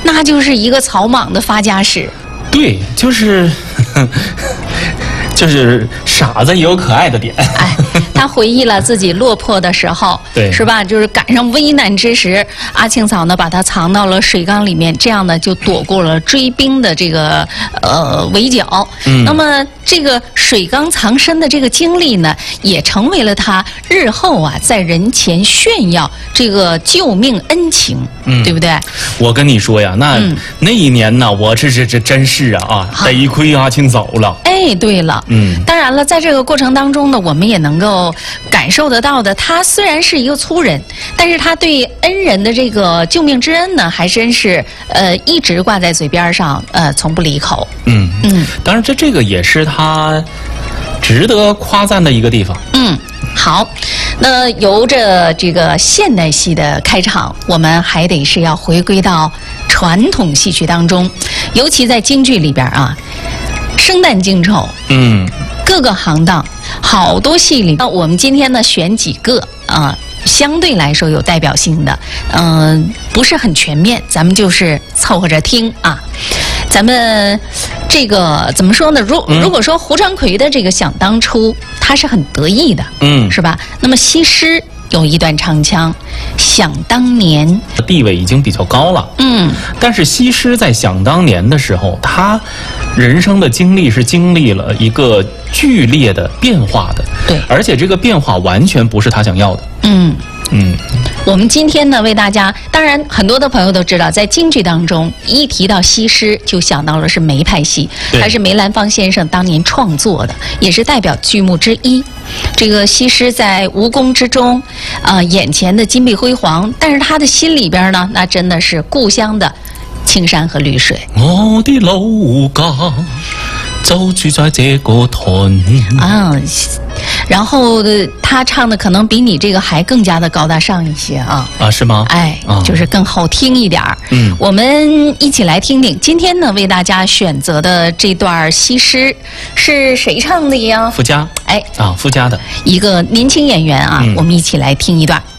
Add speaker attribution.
Speaker 1: 那就是一个草莽的发家史。
Speaker 2: 对，就是傻子也有可爱的点。
Speaker 1: 哎，他回忆了自己落魄的时候，
Speaker 2: 对，
Speaker 1: 是吧？就是赶上危难之时，阿庆嫂呢把他藏到了水缸里面，这样呢就躲过了追兵的这个围剿。那么这个水缸藏身的这个经历呢，也成为了他日后啊在人前炫耀这个救命恩情，对不对？
Speaker 2: 我跟你说呀，那一年呢，我这真是得亏阿庆嫂了。
Speaker 1: 哎，对了，当然了，在这个过程当中呢，我们也能够感受得到的，他虽然是一个粗人，但是他对恩人的这个救命之恩呢，还真是一直挂在嘴边上，从不离口。
Speaker 2: 当然这个也是他值得夸赞的一个地方。
Speaker 1: 好，那由着这个现代戏的开场，我们还得是要回归到传统戏曲当中，尤其在京剧里边啊，生旦净丑，各个行当，好多戏里，那我们今天呢选几个相对来说有代表性的，不是很全面，咱们就是凑合着听啊。咱们这个怎么说呢？如果说胡传魁的这个想当初，他是很得意的，是吧？那么西施有一段唱腔，想当年，
Speaker 2: 地位已经比较高了，但是西施在想当年的时候，她人生的经历是经历了一个剧烈的变化的，
Speaker 1: 对，
Speaker 2: 而且这个变化完全不是她想要的，
Speaker 1: 我们今天呢，为大家，当然很多的朋友都知道，在京剧当中，一提到西施，就想到了是梅派戏，它是梅兰芳先生当年创作的，也是代表剧目之一。这个西施在吴宫之中，眼前的金碧辉煌，但是他的心里边呢，那真的是故乡的青山和绿水。
Speaker 2: 我的老家就住在这个屯
Speaker 1: 然后他唱的可能比你这个还更加的高大上一些
Speaker 2: 是吗？
Speaker 1: 就是更好听一点儿。我们一起来听听。今天呢，为大家选择的这段西施是谁唱的呀？
Speaker 2: 傅家。傅家的
Speaker 1: 一个年轻演员我们一起来听一段。